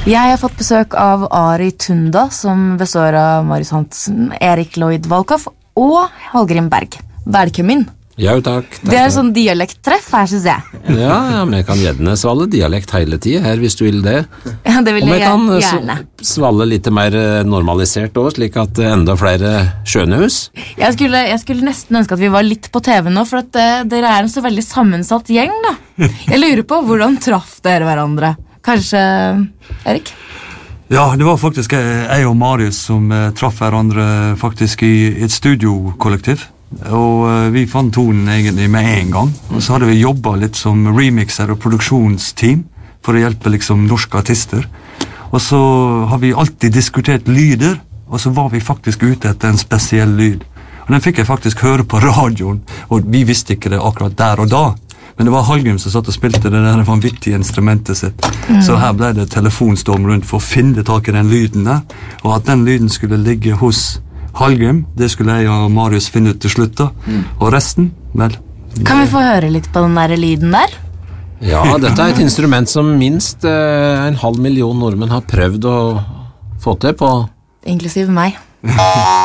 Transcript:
Jeg har fått besøk av Ari Tunda, som består av Marius Hansen, Erik Lloyd Valkhoff og Hallgrim Berg. Velkommen. Ja, takk. Det er sånn dialekttreff her, synes jeg. Ja, men jeg kan gjerne svalle dialekt hele tiden her, hvis du vil det. Ja, det vil jeg jeg gjerne. Svalle litt mer normalisert også, slik at enda flere skjønner hus. Jeg skulle nesten ønske at vi var litt på TV nå, for at dere er en så veldig sammensatt gjeng, da. Jeg lurer på, hvordan traff dere hverandre? Kanskje, Erik? Ja, det var faktisk jeg og Marius som traff hverandre faktisk i et studiokollektiv. Og vi fant tonen egentlig med en gang. Og så hadde vi jobbet litt som remixer og produksjonsteam for å hjelpe liksom norske artister. Og så har vi alltid diskutert lyder, og så var vi faktisk ute etter en spesiell lyd. Og den fikk jeg faktisk høre på radioen, og vi visste ikke det akkurat der og da. Men det var Hallgrim som satt og spilte det der vanvittige instrumentet sitt. Så her ble det telefonstorm rundt for å finne tak i den lyden der. Og at den lyden skulle ligge hos Hallgrim, det skulle jeg og Marius finne ut til slutt da. Og resten, vel. Kan vi få høre litt på den der lyden der? Ja, dette er et instrument som minst 500 000 nordmenn har prøvd å få til på. Inklusiv meg.